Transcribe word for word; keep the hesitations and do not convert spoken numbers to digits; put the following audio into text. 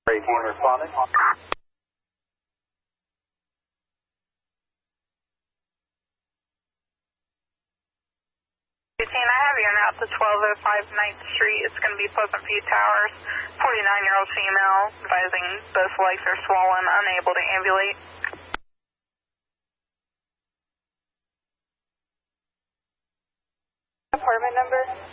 eighteen responding. eighteen, I have you on out to twelve oh five ninth Street. It's going to be Pleasant View Towers. forty-nine-year-old female, advising both legs are swollen, unable to ambulate. Apartment number?